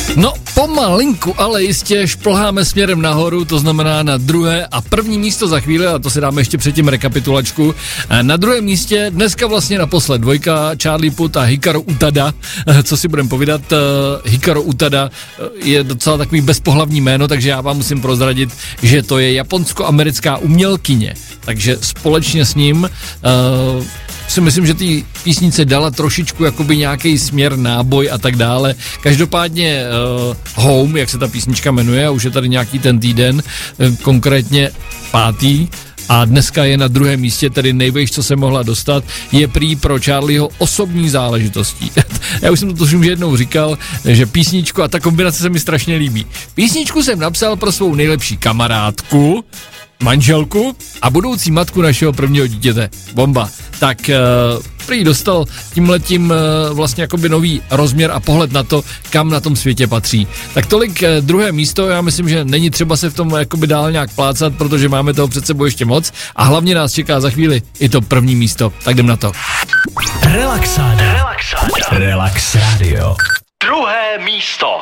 No, pomalinku, ale jistě šplháme směrem nahoru, to znamená na druhé a první místo za chvíli, a to si dáme ještě předtím rekapitulačku. Na druhém místě dneska vlastně naposled dvojka Charlie Puth a Hikaru Utada. Co si budem povídat, Hikaru Utada je docela takový bezpohlavní jméno, takže já vám musím prozradit, že to je japonsko-americká umělkyně. Takže společně s ním si myslím, že ty písnice dala trošičku jakoby nějaký směr, náboj a tak dále. Každopádně Home, jak se ta písnička jmenuje, a už je tady nějaký ten týden, konkrétně 5. a dneska je na druhém místě, tedy nejvejš, co se mohla dostat, je prý pro Charlieho osobní záležitostí. Já už jsem to tuším, že jednou říkal, že písničku, a ta kombinace se mi strašně líbí. Písničku jsem napsal pro svou nejlepší kamarádku, manželku a budoucí matku našeho prvního dítěte. Bomba. Tak prý dostal tímhletím vlastně jakoby nový rozměr a pohled na to, kam na tom světě patří. Tak tolik druhé místo, já myslím, že není třeba se v tom jakoby dál nějak plácat, protože máme toho před sebou ještě moc a hlavně nás čeká za chvíli i to první místo. Tak jdem na to. Relax Radio. Druhé místo.